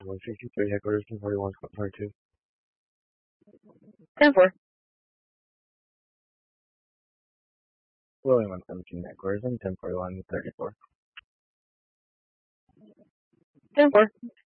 163, headquarters 1041, 22. 10-4. William 117, headquarters 1041, 34. 10-4.